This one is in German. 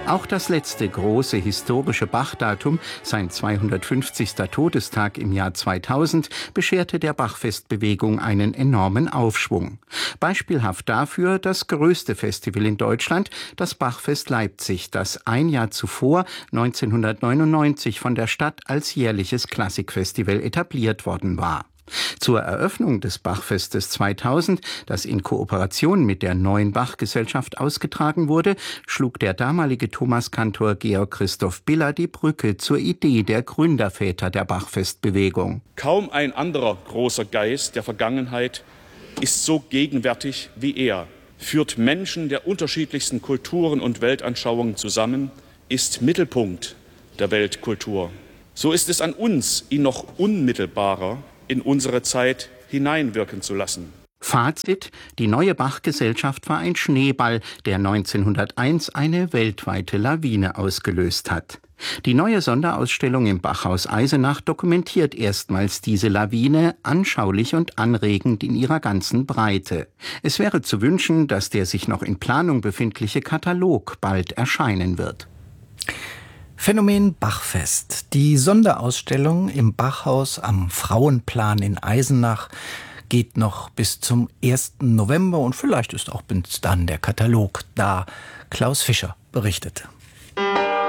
Auch das letzte große historische Bachdatum, sein 250. Todestag im Jahr 2000, bescherte der Bachfestbewegung einen enormen Aufschwung. Beispielhaft dafür das größte Festival in Deutschland, das Bachfest Leipzig, das ein Jahr zuvor, 1999, von der Stadt als jährliches Klassikfestival etabliert worden war. Zur Eröffnung des Bachfestes 2000, das in Kooperation mit der Neuen Bachgesellschaft ausgetragen wurde, schlug der damalige Thomaskantor Georg Christoph Biller die Brücke zur Idee der Gründerväter der Bachfestbewegung. Kaum ein anderer großer Geist der Vergangenheit ist so gegenwärtig wie er, führt Menschen der unterschiedlichsten Kulturen und Weltanschauungen zusammen, ist Mittelpunkt der Weltkultur. So ist es an uns, ihn noch unmittelbarer in unsere Zeit hineinwirken zu lassen. Fazit: Die Neue Bachgesellschaft war ein Schneeball, der 1901 eine weltweite Lawine ausgelöst hat. Die neue Sonderausstellung im Bachhaus Eisenach dokumentiert erstmals diese Lawine anschaulich und anregend in ihrer ganzen Breite. Es wäre zu wünschen, dass der sich noch in Planung befindliche Katalog bald erscheinen wird. Phänomen Bachfest. Die Sonderausstellung im Bachhaus am Frauenplan in Eisenach geht noch bis zum 1. November und vielleicht ist auch bis dann der Katalog da. Klaus Fischer berichtete.